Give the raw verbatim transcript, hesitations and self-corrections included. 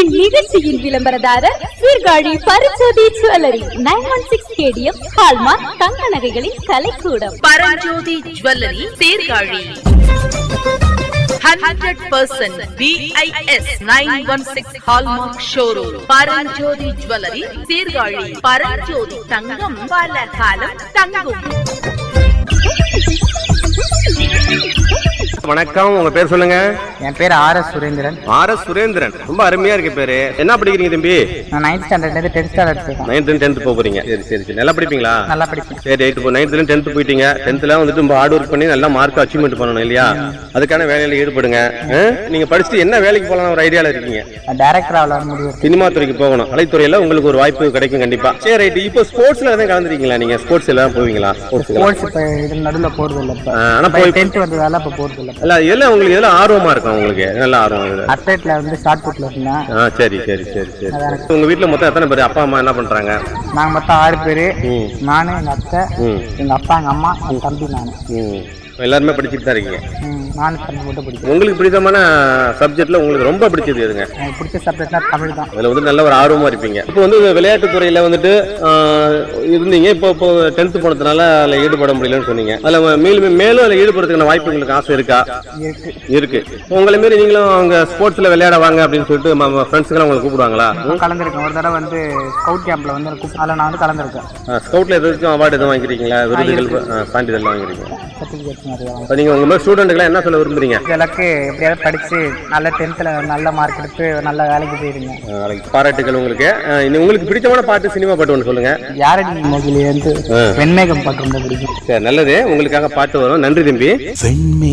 இந்நிகழ்ச்சியின் விளம்பரதாரர் Sirkazhi Paranjothi jewellery nine one six KTM hallmark தங்க நகைகளின் கலைக்கூடம். Paranjothi jewellery Sirkazhi hundred percent B I S nine one six Hallmark Showroom. Paranjothi jewellery Sirkazhi. Paranjothi தங்கம் பல காலம் தங்கும். வணக்கம், உங்க பேர் சொல்லுங்க. என் பேர் R S Surendran. R S Surendran, ரொம்ப அருமையா இருக்கு பேரு. என்ன படிக்கிறீங்க தம்பி? நான் நைன்த் ஸ்டாண்டர்ட்ல இருந்து டென்த் ஸ்டாண்டர்ட் போறேன். நைன்த் டென்த் போறீங்க. சரி சரி சரி. நல்லா படிப்பீங்களா? நல்லா படிப்பேன். சரி, எயிட் நைன்த்ல டென்த் போயிட்டீங்க. டென்த்ல வந்துட்டு ரொம்ப ஹார்ட் ஒர்க் பண்ணி நல்லா மார்க் அச்சீவ்மெண்ட் பண்ணணும் இல்லையா? அதுக்கான வேலையில ஈடுபடுங்க. நீங்க படிச்சுட்டு என்ன வேலைக்கு போகலாம் ஒரு ஐடியால இருக்கீங்க? டைரக்டர் ஆகலாம் முடிவு. சினிமா துறைக்கு போகணும். கலைத்துறையில உங்களுக்கு ஒரு வாய்ப்பு கிடைக்கும் கண்டிப்பா. சரி ரைட். இப்போ ஸ்போர்ட்ஸ்ல எதாவது கலந்துருக்கீங்களா? நீங்க ஸ்போர்ட்ஸ் எல்லாம் போவீங்களா? ஸ்போர்ட்ஸ் இப்ப இது நடுவுல போறது இல்ல. ஆனா போய் டென்த் வந்ததால இப்ப போறது இல்ல. இல்ல இதெல்லாம் உங்களுக்கு இதெல்லாம் ஆர்வமா இருக்கும். உங்களுக்கு நல்ல ஆர்வம் இது. அத்லெட்ல வந்து ஷார்ட் புட்ல இருந்தா. ஆ சரி சரி சரி சரி. உங்க வீட்ல மொத்தம் எத்தனை பேர்? அப்பா அம்மா என்ன பண்றாங்க? நாங்க மொத்தம் ஆறு பேரு. நானு, எங்க அத்தை, எங்க அப்பா, எங்க அம்மா, என் தம்பி, நானு. எல்லாருமே படிச்சுட்டு தான் இருக்கீங்க. நானும் தம்பி மட்டும் படிக்கிறேன். உங்களுக்கு பிடித்தமான சப்ஜெக்ட்ல உங்களுக்கு ரொம்ப பிடிச்சது எதுங்க? எனக்கு பிடிச்ச சப்ஜெக்ட்னா தமிழ் தான். அதுல வந்து நல்ல ஒரு ஆர்வமா இருப்பீங்க. இப்போ வந்து விளையாட்டு துறையில வந்துட்டு இருந்தீங்க. இப்போ இப்போ டென்த் போனதுனால அதுல ஈடுபட முடியலன்னு சொன்னீங்க. அதுல மேலும் மேலும் அதுல ஈடுபடுறதுக்கான வாய்ப்பு உங்களுக்கு ஆசை இருக்கா? இருக்கு. உங்களை மாரி நீங்களும் அவங்க ஸ்போர்ட்ஸ்ல விளையாட வாங்க அப்படின்னு சொல்லிட்டு ஃப்ரெண்ட்ஸ்லாம் உங்களை கூப்பிடுவாங்களா? கலந்துருக்கேன். ஒரு தடவை வந்து ஸ்கவுட் கேம்ப்ல வந்து அதில் நான் வந்து கலந்துருக்கேன். ஸ்கவுட்ல எதுவும் அவார்டு எதுவும் வாங்கிருக்கீங்களா? விருதுகள் சான்றிதழ் வாங்கிருக்கீங்க? சர்டிஃபிகேட்ஸ் நிறைய. நீங்க உங்க மாதிரி ஸ்டூடெண்ட்களை என்ன சொல்ல விரும்புறீங்க? எனக்கு எப்படியாவது படிச்சு நல்ல டென்த்ல நல்ல மார்க் எடுத்து நல்ல வேலைக்கு போயிருங்க. பாராட்டுகள் உங்களுக்கு. உங்களுக்கு பிடிச்சமான பாட்டு, சினிமா பாட்டு ஒன்று சொல்லுங்க. யாரடி மோகிலி வந்து வெண்மேகம் பாட்டு ரொம்ப பிடிக்கும். சரி, நல்லது. உங்களுக்காக பாட்டு வரும். நன்றி தம்பி.